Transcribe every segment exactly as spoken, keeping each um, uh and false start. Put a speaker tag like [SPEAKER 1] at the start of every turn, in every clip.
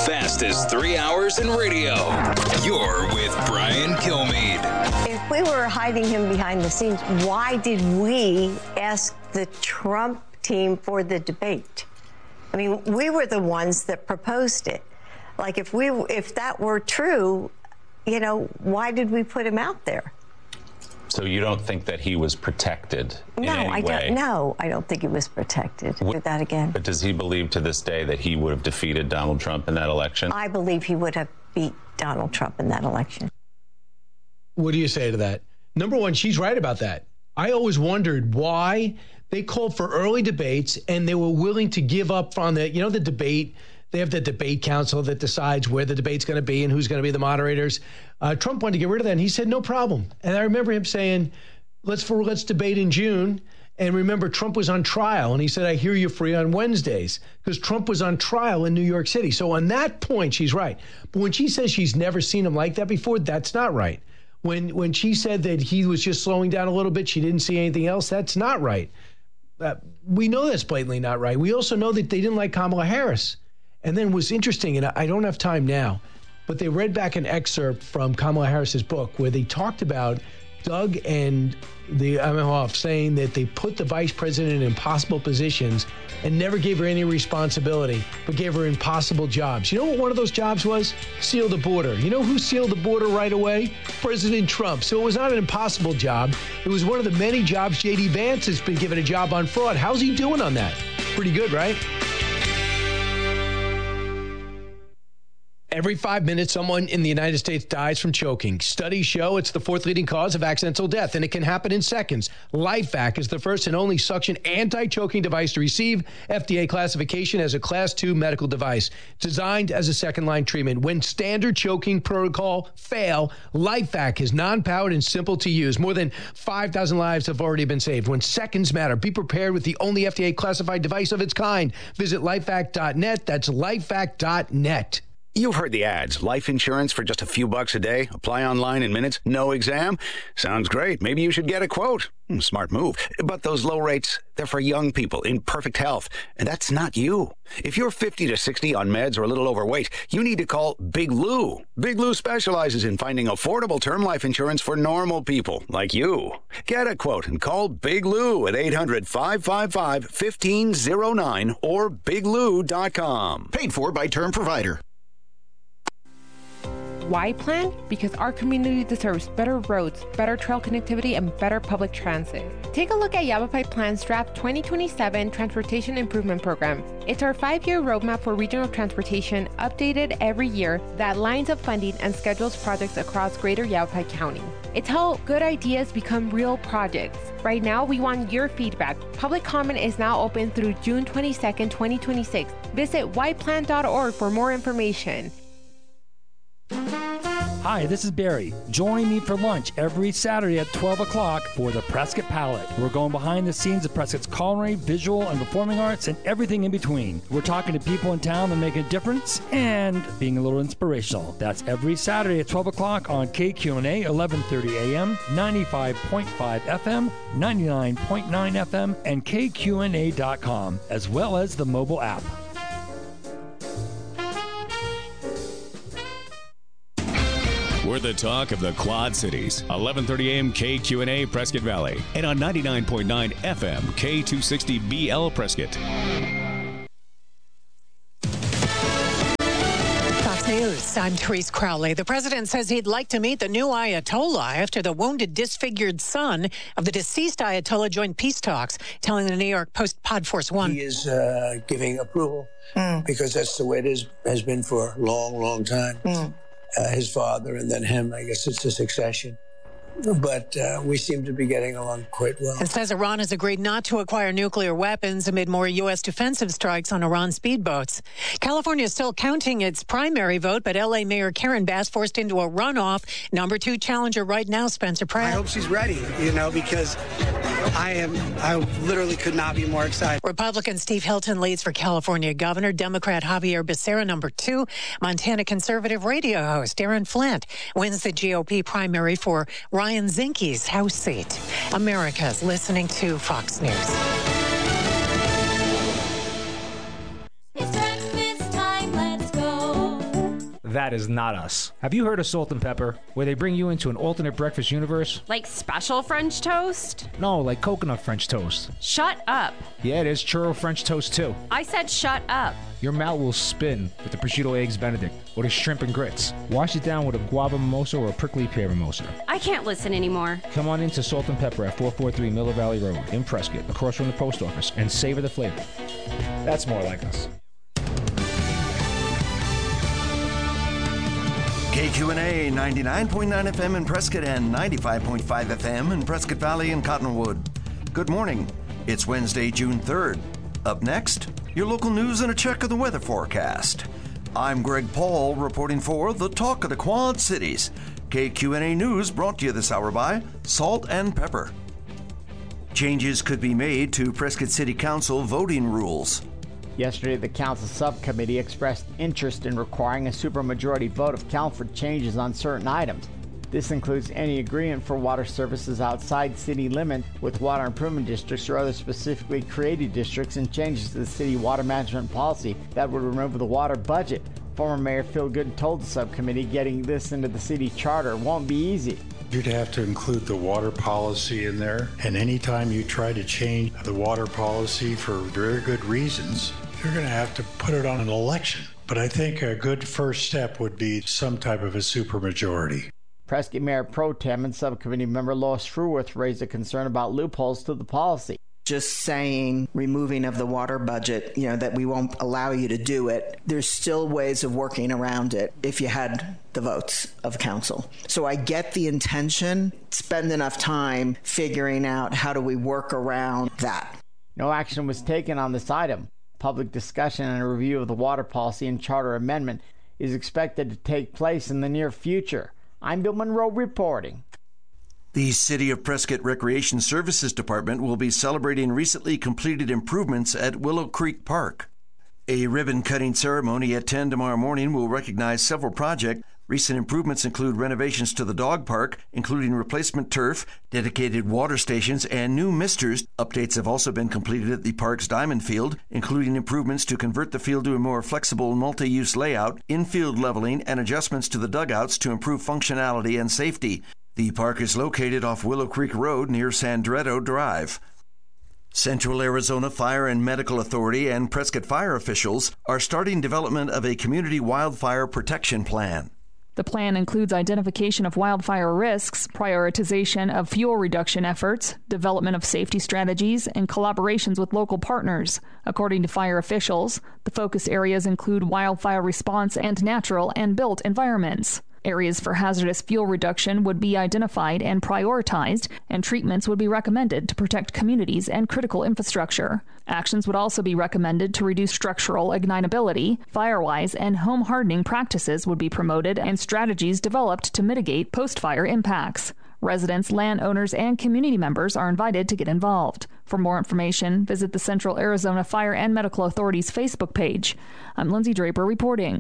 [SPEAKER 1] fastest three hours in radio. You're with Brian Kilmeade.
[SPEAKER 2] If we were hiding him behind the scenes, why did we ask the Trump team for the debate? I mean, we were the ones that proposed it. Like, if we, if that were true, you know, why did we put him out there?
[SPEAKER 3] So you don't think that he was protected in
[SPEAKER 2] no,
[SPEAKER 3] any
[SPEAKER 2] I
[SPEAKER 3] way?
[SPEAKER 2] don't. No, I don't think he was protected. Do that again.
[SPEAKER 3] But does he believe to this day that he would have defeated Donald Trump in that election?
[SPEAKER 2] I believe he would have beat Donald Trump in that election.
[SPEAKER 4] What do you say to that? Number one, she's right about that. I always wondered why they called for early debates and they were willing to give up on the, you know, the debate. They have the debate council that decides where the debate's going to be and who's going to be the moderators. Uh, Trump wanted to get rid of that, and he said, no problem. And I remember him saying, let's for let's debate in June. And remember, Trump was on trial, and he said, I hear you free on Wednesdays, because Trump was on trial in New York City. So on that point, she's right. But when she says she's never seen him like that before, that's not right. When, when she said that he was just slowing down a little bit, she didn't see anything else, that's not right. Uh, we know that's blatantly not right. We also know that they didn't like Kamala Harris. And then what's interesting, and I don't have time now, but they read back an excerpt from Kamala Harris's book where they talked about Doug and the Emhoff saying that they put the vice president in impossible positions and never gave her any responsibility, but gave her impossible jobs. You know what one of those jobs was? Seal the border. You know who sealed the border right away? President Trump. So it was not an impossible job. It was one of the many jobs J D Vance has been given a job on fraud. How's he doing on that? Pretty good, right? Every five minutes, someone in the United States dies from choking. Studies show it's the fourth leading cause of accidental death, and it can happen in seconds. LifeVac is the first and only suction anti-choking device to receive F D A classification as a class two medical device, designed as a second-line treatment. When standard choking protocol fail, LifeVac is non-powered and simple to use. More than five thousand lives have already been saved. When seconds matter, be prepared with the only F D A-classified device of its kind. Visit lifevac dot net. That's lifevac dot net.
[SPEAKER 5] You've heard the ads. Life insurance for just a few bucks a day. Apply online in minutes. No exam. Sounds great. Maybe you should get a quote. Hmm, smart move. But those low rates, they're for young people in perfect health. And that's not you. If you're fifty to sixty on meds or a little overweight, you need to call Big Lou. Big Lou specializes in finding affordable term life insurance for normal people like you. Get a quote and call Big Lou at eight hundred, five five five, one five zero nine or big lou dot com.
[SPEAKER 6] Paid for by Term Provider.
[SPEAKER 7] Why plan? Because our community deserves better roads, better trail connectivity, and better public transit. Take a look at Yavapai Plan's Draft twenty twenty-seven Transportation Improvement Program. It's our five-year roadmap for regional transportation, updated every year, that lines up funding and schedules projects across greater Yavapai County. It's how good ideas become real projects. Right now, we want your feedback. Public comment is now open through June twenty-second, twenty twenty-six. Visit y plan dot org for more information.
[SPEAKER 8] Hi, this is Barry. Join me for lunch every Saturday at twelve o'clock for the Prescott Palette. We're going behind the scenes of Prescott's culinary, visual, and performing arts, and everything in between. We're talking to people in town that make a difference and being a little inspirational. That's every Saturday at twelve o'clock on K Q N A, eleven thirty A M, ninety-five point five F M, ninety-nine point nine F M, and K Q N A dot com, as well as the mobile app.
[SPEAKER 9] We're the talk of the Quad Cities. eleven thirty A M K Q N A Prescott Valley. And on ninety-nine point nine F M K two sixty B L Prescott.
[SPEAKER 10] Fox News, I'm Therese Crowley. The president says he'd like to meet the new Ayatollah after the wounded, disfigured son of the deceased Ayatollah joined peace talks, telling the New York Post Pod Force One.
[SPEAKER 11] He is uh, giving approval mm. because that's the way it is, has been for a long, long time. Mm. Uh, his father and then him. I guess it's a succession. But uh, we seem to be getting along quite well.
[SPEAKER 10] It says Iran has agreed not to acquire nuclear weapons amid more U S defensive strikes on Iran speedboats. California is still counting its primary vote, but L A Mayor Karen Bass forced into a runoff. Number two challenger right now, Spencer Pratt.
[SPEAKER 12] I hope she's ready, you know, because I am, I literally could not be more excited.
[SPEAKER 10] Republican Steve Hilton leads for California governor. Democrat Javier Becerra, number two. Montana conservative radio host Aaron Flint wins the G O P primary for Ryan Zinke's House seat. America's listening to Fox News.
[SPEAKER 13] It's breakfast time, let's go.
[SPEAKER 6] that is not us. Have you heard of Salt and Pepper, where they bring you into an alternate breakfast universe?
[SPEAKER 13] Like special French toast?
[SPEAKER 6] No, like coconut French toast.
[SPEAKER 13] Shut up.
[SPEAKER 6] Yeah, there's churro French toast too.
[SPEAKER 13] I said shut up.
[SPEAKER 6] Your mouth will spin with the prosciutto eggs Benedict or the shrimp and grits. Wash it down with a guava mimosa or a prickly pear mimosa.
[SPEAKER 13] I can't listen anymore.
[SPEAKER 6] Come on into Salt and Pepper at four forty-three Miller Valley Road in Prescott, across from the post office, and savor the flavor. That's more like us.
[SPEAKER 14] K Q N A ninety-nine point nine F M in Prescott and ninety-five point five F M in Prescott Valley and Cottonwood. Good morning. It's Wednesday, June third. Up next, your local news and a check of the weather forecast. I'm Greg Paul reporting for the Talk of the Quad Cities. K Q N A News brought to you this hour by Salt and Pepper. Changes could be made to Prescott City Council voting rules.
[SPEAKER 15] Yesterday, the council subcommittee expressed interest in requiring a supermajority vote of council for changes on certain items. This includes any agreement for water services outside city limits with water improvement districts or other specifically created districts, and changes to the city water management policy that would remove the water budget. Former Mayor Phil Good told the subcommittee getting this into the city charter won't be easy.
[SPEAKER 16] You'd have to include the water policy in there, and anytime you try to change the water policy for very good reasons, you're going to have to put it on an election. But I think a good first step would be some type of a supermajority.
[SPEAKER 15] Prescott Mayor Pro Tem and subcommittee member Lois Fruworth raised a concern about loopholes to the policy.
[SPEAKER 17] Just saying removing of the water budget, you know, that we won't allow you to do it, there's still ways of working around it if you had the votes of council. So I get the intention, spend enough time figuring out how do we work around that.
[SPEAKER 15] No action was taken on this item. Public discussion and a review of the water policy and charter amendment is expected to take place in the near future. I'm Bill Monroe reporting.
[SPEAKER 14] The City of Prescott Recreation Services Department will be celebrating recently completed improvements at Willow Creek Park. A ribbon-cutting ceremony at ten tomorrow morning will recognize several projects. Recent improvements include renovations to the dog park, including replacement turf, dedicated water stations, and new misters. Updates have also been completed at the park's diamond field, including improvements to convert the field to a more flexible multi-use layout, infield leveling, and adjustments to the dugouts to improve functionality and safety. The park is located off Willow Creek Road near Sandretto Drive. Central Arizona Fire and Medical Authority and Prescott Fire officials are starting development of a community wildfire protection plan.
[SPEAKER 18] The plan includes identification of wildfire risks, prioritization of fuel reduction efforts, development of safety strategies, and collaborations with local partners. According to fire officials, the focus areas include wildfire response and natural and built environments. Areas for hazardous fuel reduction would be identified and prioritized, and treatments would be recommended to protect communities and critical infrastructure. Actions would also be recommended to reduce structural ignitability. Firewise and home hardening practices would be promoted, and strategies developed to mitigate post-fire impacts. Residents, landowners, and community members are invited to get involved. For more information, visit the Central Arizona Fire and Medical Authority's Facebook page. I'm Lindsay Draper reporting.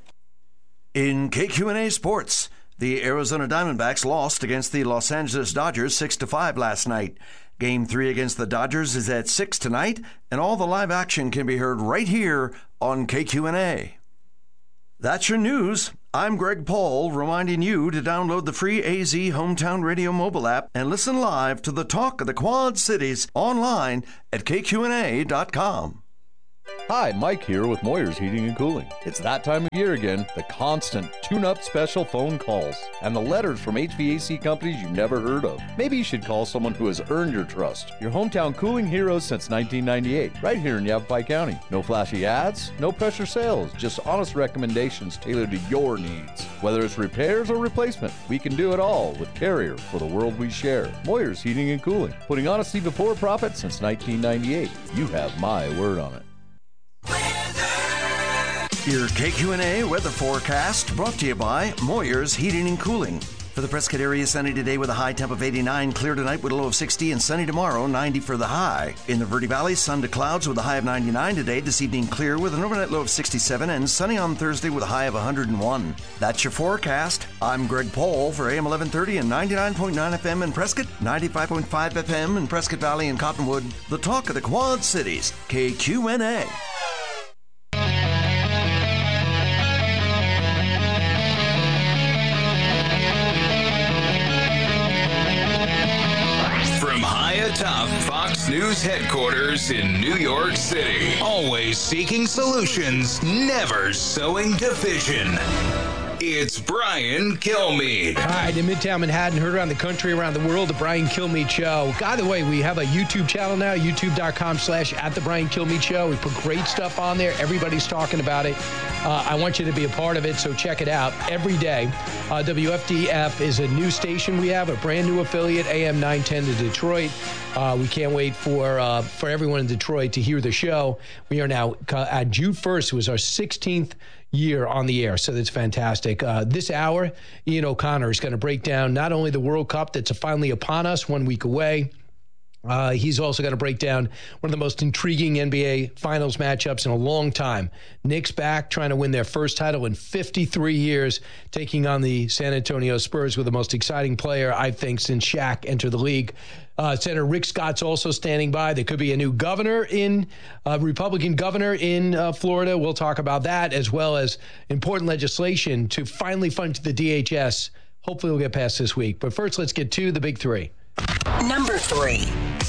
[SPEAKER 14] In K Q N A Sports, the Arizona Diamondbacks lost against the Los Angeles Dodgers six to five last night. Game three against the Dodgers is at six tonight, and all the live action can be heard right here on K Q N A. That's your news. I'm Greg Paul, reminding you to download the free A Z Hometown Radio mobile app and listen live to the Talk of the Quad Cities online at K Q N A dot com.
[SPEAKER 19] Hi, Mike here with Moyer's Heating and Cooling. It's that time of year again, the constant tune-up special phone calls and the letters from H V A C companies you've never heard of. Maybe you should call someone who has earned your trust. Your hometown cooling heroes since nineteen ninety-eight, right here in Yavapai County. No flashy ads, no pressure sales, just honest recommendations tailored to your needs. Whether it's repairs or replacement, we can do it all with Carrier for the world we share. Moyer's Heating and Cooling, putting honesty before profit since nineteen ninety-eight. You have my word on it.
[SPEAKER 14] Your K Q N A weather forecast brought to you by Moyer's Heating and Cooling. For the Prescott area, sunny today with a high temp of eighty-nine, clear tonight with a low of sixty, and sunny tomorrow, ninety for the high. In the Verde Valley, sun to clouds with a high of ninety-nine today, this evening clear with an overnight low of sixty-seven, and sunny on Thursday with a high of one hundred one. That's your forecast. I'm Greg Paul for A M eleven thirty and ninety-nine point nine F M in Prescott, ninety-five point five F M in Prescott Valley and Cottonwood. The talk of the Quad Cities, K Q N A.
[SPEAKER 1] News headquarters in New York City. Always seeking solutions, never sowing division. It's Brian Kilmeade.
[SPEAKER 4] All right, in Midtown Manhattan, heard around the country, around the world, the Brian Kilmeade Show. By the way, we have a YouTube channel now, youtube.com slash at the Brian Kilmeade Show. We put great stuff on there. Everybody's talking about it. Uh, I want you to be a part of it, so check it out every day. Uh, W F D F is a new station we have, a brand new affiliate, A M nine ten to Detroit. Uh, we can't wait for uh, for everyone in Detroit to hear the show. We are now, uh, at June first, it was our sixteenth year on the air, so that's fantastic. Uh, this hour, Ian O'Connor is going to break down not only the World Cup that's finally upon us, one week away. Uh, he's also going to break down one of the most intriguing N B A Finals matchups in a long time. Knicks back, trying to win their first title in fifty-three years, taking on the San Antonio Spurs with the most exciting player, I think, since Shaq entered the league. Uh, Senator Rick Scott's also standing by. There could be a new governor in, uh, Republican governor in uh, Florida. We'll talk about that, as well as important legislation to finally fund the D H S. Hopefully we'll get past this week. But first, let's get to the big three.
[SPEAKER 2] Number three.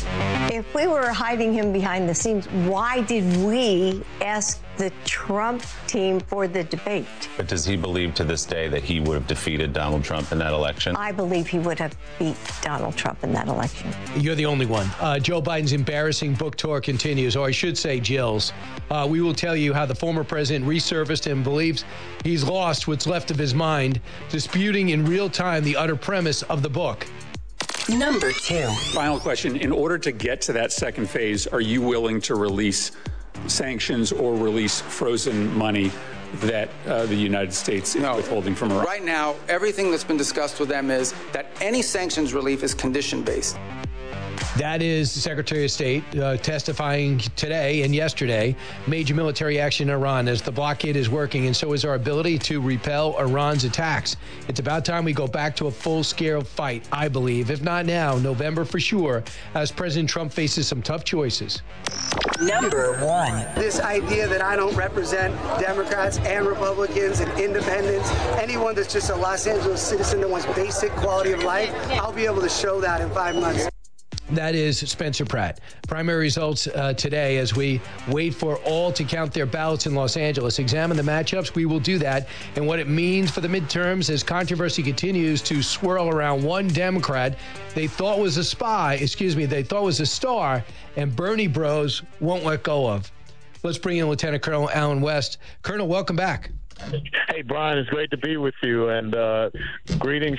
[SPEAKER 2] If we were hiding him behind the scenes, why did we ask the Trump team for the debate?
[SPEAKER 3] But does he believe to this day that he would have defeated Donald Trump in that election?
[SPEAKER 2] I believe he would have beat Donald Trump in that election.
[SPEAKER 4] You're the only one. Uh, Joe Biden's embarrassing book tour continues, or I should say Jill's. Uh, we will tell you how the former president resurfaced and believes he's lost what's left of his mind, disputing in real time the utter premise of the book.
[SPEAKER 20] Number two. Final question. In order to get to that second phase, are you willing to release sanctions or release frozen money that uh, the United States is no. withholding from Iran?
[SPEAKER 21] Right now, everything that's been discussed with them is that any sanctions relief is condition-based.
[SPEAKER 4] That is the Secretary of State uh, testifying today and yesterday. Major military action in Iran as the blockade is working, and so is our ability to repel Iran's attacks. It's about time we go back to a full-scale fight, I believe. If not now, November for sure, as President Trump faces some tough choices.
[SPEAKER 12] Number one. This idea that I don't represent Democrats and Republicans and independents, anyone that's just a Los Angeles citizen that wants basic quality of life, I'll be able to show that in five months.
[SPEAKER 4] That is Spencer Pratt. Primary results uh, today as we wait for all to count their ballots in Los Angeles. Examine the matchups. We will do that. And what it means for the midterms as controversy continues to swirl around one Democrat they thought was a spy, excuse me, they thought was a star, and Bernie Bros won't let go of. Let's bring in Lieutenant Colonel Alan West. Colonel, welcome back.
[SPEAKER 22] Hey, Brian, it's great to be with you, and uh, greetings.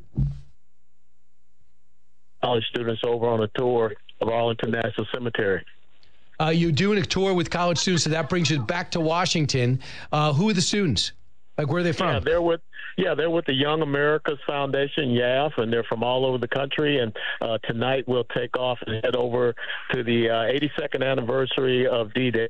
[SPEAKER 22] College students over on a tour of Arlington National Cemetery.
[SPEAKER 4] Uh, you're doing a tour with college students, so that brings you back to Washington. Uh, who are the students? Like, where are they from?
[SPEAKER 22] Yeah, they're with yeah, they're with the Young America's Foundation, Y A F, and they're from all over the country. And uh, tonight we'll take off and head over to the uh, eighty-second anniversary of D-Day.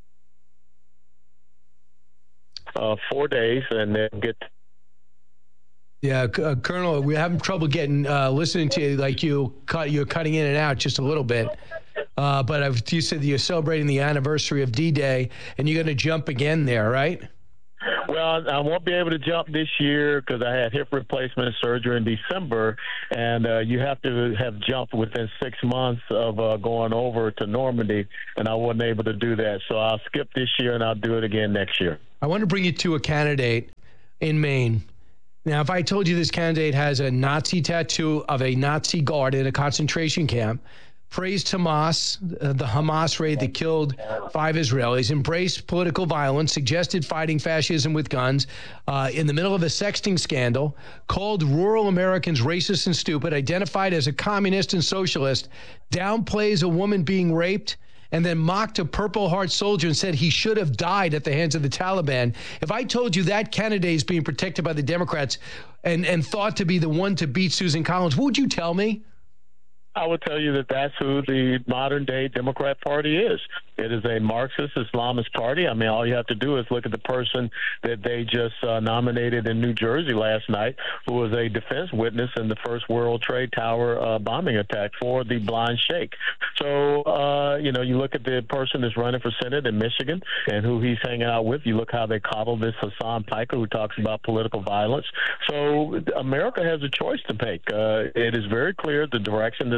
[SPEAKER 22] Uh, four days, and then get.
[SPEAKER 4] Yeah, uh, Colonel, we're having trouble getting uh, listening to you. Like you, cut, you're cutting in and out just a little bit. Uh, but I've, you said that you're celebrating the anniversary of D-Day, and you're going to jump again there, right?
[SPEAKER 22] Well, I won't be able to jump this year because I had hip replacement surgery in December, and uh, you have to have jumped within six months of uh, going over to Normandy, and I wasn't able to do that. So I'll skip this year, and I'll do it again next year. I
[SPEAKER 4] want to bring you to a candidate in Maine. Now, if I told you this candidate has a Nazi tattoo of a Nazi guard in a concentration camp, praised Hamas, uh, the Hamas raid that killed five Israelis, embraced political violence, suggested fighting fascism with guns, uh, in the middle of a sexting scandal, called rural Americans racist and stupid, identified as a communist and socialist, downplays a woman being raped, and then mocked a Purple Heart soldier and said he should have died at the hands of the Taliban. If I told you that candidate is being protected by the Democrats and, and thought to be the one to beat Susan Collins, what would you tell me?
[SPEAKER 22] I would tell you that that's who the modern-day Democrat Party is. It is a Marxist Islamist party. I mean, all you have to do is look at the person that they just uh, nominated in New Jersey last night, who was a defense witness in the first World Trade Tower uh, bombing attack for the blind sheikh. So, uh, you know, you look at the person that's running for Senate in Michigan and who he's hanging out with. You look how they coddle this Hassan Piker who talks about political violence. So America has a choice to make. Uh, it is very clear the direction that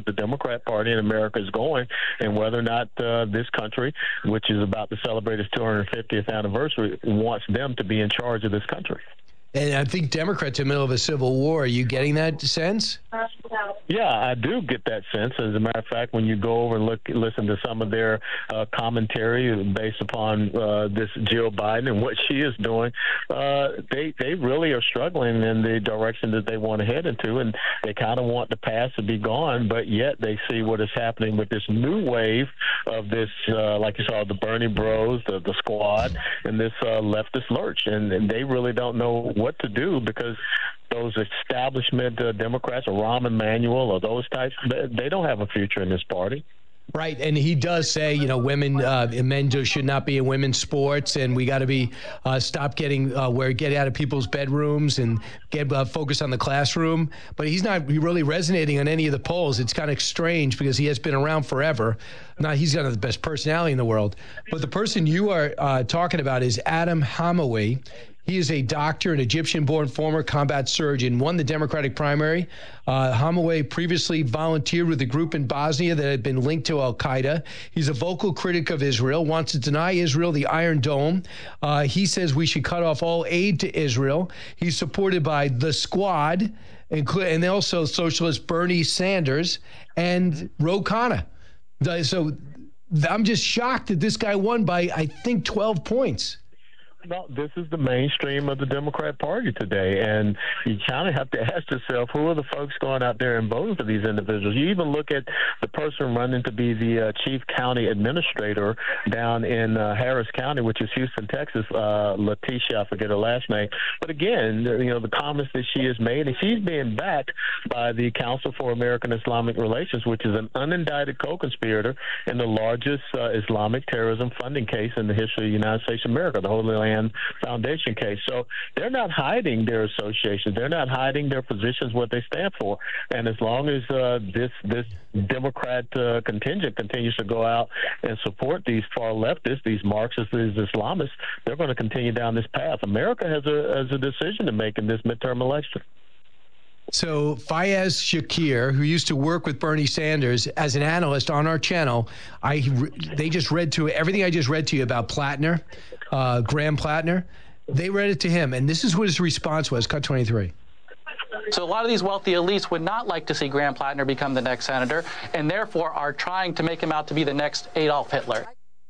[SPEAKER 22] the Democrat Party in America is going and whether or not uh, this country, which is about to celebrate its two hundred fiftieth anniversary, wants them to be in charge of this country.
[SPEAKER 4] And I think Democrats in the middle of a civil war. Are you getting that sense?
[SPEAKER 22] Yeah, I do get that sense. As a matter of fact, when you go over and look, listen to some of their uh, commentary based upon uh, this Jill Biden and what she is doing, uh, they they really are struggling in the direction that they want to head into, and they kind of want the past to be gone, but yet they see what is happening with this new wave of this, uh, like you saw, the Bernie Bros, the, the Squad, and this uh, leftist lurch, and, and they really don't know what to do because those establishment uh, Democrats, or Rahm Emanuel, or those types, they, they don't have a future in this party.
[SPEAKER 4] Right, and he does say, you know, women uh, and men do, should not be in women's sports, and we got to be uh, stop getting uh, where get out of people's bedrooms and get uh, focus on the classroom. But he's not really resonating on any of the polls. It's kind of strange because he has been around forever. Now he's got the best personality in the world. But the person you are uh, talking about is Adam Hamawi. He is a doctor, an Egyptian-born former combat surgeon, won the Democratic primary. Uh, Hamawi previously volunteered with a group in Bosnia that had been linked to al-Qaeda. He's a vocal critic of Israel, wants to deny Israel the Iron Dome. Uh, he says we should cut off all aid to Israel. He's supported by the Squad, and also socialist Bernie Sanders and Ro Khanna. So I'm just shocked that this guy won by, I think, twelve points.
[SPEAKER 22] No, this is the mainstream of the Democrat Party today, and you kind of have to ask yourself, who are the folks going out there and voting for these individuals? You even look at the person running to be the uh, chief county administrator down in uh, Harris County, which is Houston, Texas, uh, Letitia, I forget her last name. But again, you know, the comments that she has made, and she's being backed by the Council for American Islamic Relations, which is an unindicted co-conspirator in the largest uh, Islamic terrorism funding case in the history of the United States of America, the Holy Land Foundation case. So they're not hiding their associations. They're not hiding their positions, what they stand for. And as long as uh, this this Democrat uh, contingent continues to go out and support these far leftists, these Marxists, these Islamists, they're going to continue down this path. America has a has a decision to make in this midterm election.
[SPEAKER 4] So Fayez Shakir, who used to work with Bernie Sanders as an analyst on our channel, I they just read to everything I just read to you about Plattner, uh, Graham Plattner. They read it to him, and this is what his response was. Cut twenty-three.
[SPEAKER 5] So a lot of these wealthy elites would not like to see Graham Plattner become the next senator, and therefore are trying to make him out to be the next Adolf Hitler.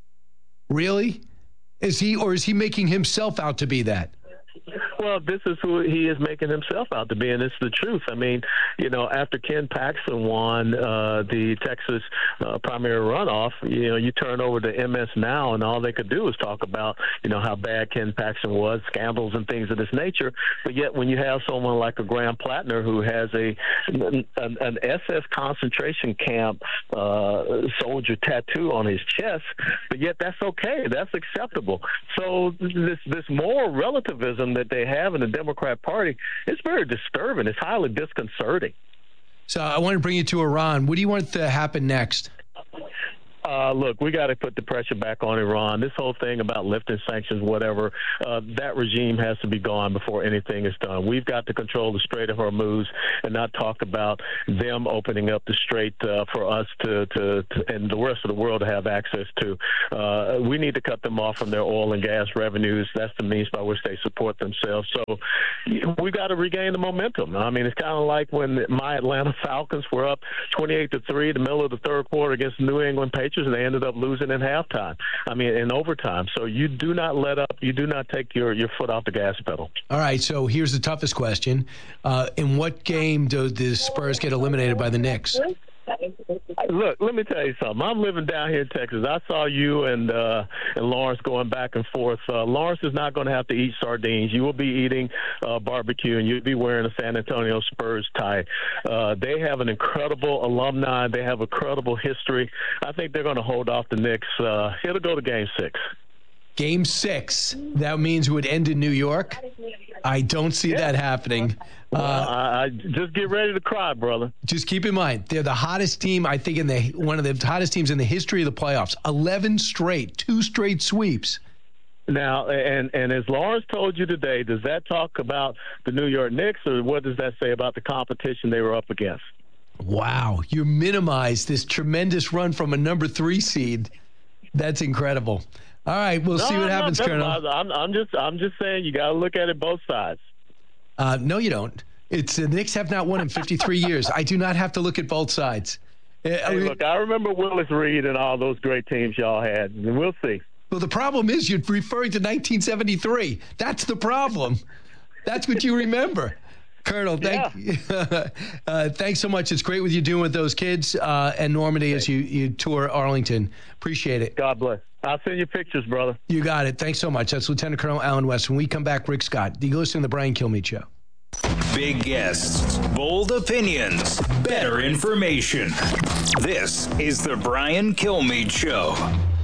[SPEAKER 4] Really? Is he, or is he making himself out to be that?
[SPEAKER 22] Well, this is who he is making himself out to be, and it's the truth. I mean, you know, after Ken Paxton won uh, the Texas uh, primary runoff, you know, you turn over to M S Now, and all they could do was talk about, you know, how bad Ken Paxton was, scandals and things of this nature. But yet when you have someone like a Graham Plattner who has a an, an S S concentration camp uh, soldier tattoo on his chest, but yet that's okay. That's acceptable. So this, this moral relativism that they have in the Democrat Party, it's very disturbing. It's highly disconcerting.
[SPEAKER 4] So I want to bring you to Iran. What do you want to happen next?
[SPEAKER 22] Uh, look, we got to put the pressure back on Iran. This whole thing about lifting sanctions, whatever, uh, that regime has to be gone before anything is done. We've got to control the Strait of Hormuz and not talk about them opening up the strait uh, for us to, to, to, and the rest of the world to have access to. Uh, we need to cut them off from their oil and gas revenues. That's the means by which they support themselves. So we got to regain the momentum. I mean, it's kind of like when my Atlanta Falcons were up twenty-eight to three, the middle of the third quarter against the New England Patriots, and they ended up losing in halftime. I mean, in overtime. So you do not let up. You do not take your, your foot off the gas pedal.
[SPEAKER 4] All right. So here's the toughest question. Uh, in what game do the Spurs get eliminated by the Knicks?
[SPEAKER 22] Look, let me tell you something. I'm living down here in Texas. I saw you and uh, and Lawrence going back and forth. Uh, Lawrence is not going to have to eat sardines. You will be eating uh, barbecue, and you'll be wearing a San Antonio Spurs tie. Uh, they have an incredible alumni. They have a credible history. I think they're going to hold off the Knicks. Uh, it'll go to Game Six.
[SPEAKER 4] Game Six. That means it would end in New York. I don't see yeah. that happening.
[SPEAKER 22] Well, uh, I, I just get ready to cry, brother.
[SPEAKER 4] Just keep in mind, they're the hottest team, I think, in the one of the hottest teams in the history of the playoffs. eleven straight, two straight sweeps.
[SPEAKER 22] Now, and, and as Lawrence told you today, does that talk about the New York Knicks, or what does that say about the competition they were up against?
[SPEAKER 4] Wow, you minimize this tremendous run from a number three seed. That's incredible. All right, we'll
[SPEAKER 22] no,
[SPEAKER 4] see what
[SPEAKER 22] I'm
[SPEAKER 4] happens,
[SPEAKER 22] not,
[SPEAKER 4] Colonel.
[SPEAKER 22] I'm, I'm just, I'm just saying you got to look at it both sides.
[SPEAKER 4] Uh, no, you don't. It's the Knicks have not won in fifty-three years. I do not have to look at both sides.
[SPEAKER 22] Hey,
[SPEAKER 4] I mean,
[SPEAKER 22] look, I remember Willis Reed and all those great teams y'all had, and we'll see.
[SPEAKER 4] Well, the problem is you're referring to nineteen seventy-three. That's the problem. That's what you remember. Colonel, thank yeah. uh, thanks so much. It's great with you doing with those kids uh, and Normandy as you, you tour Arlington. Appreciate it.
[SPEAKER 22] God bless. I'll send you pictures, brother.
[SPEAKER 4] You got it. Thanks so much. That's Lieutenant Colonel Allen West. When we come back, Rick Scott. You listen to the Brian Kilmeade Show.
[SPEAKER 1] Big guests, bold opinions, better information. This is the Brian Kilmeade Show.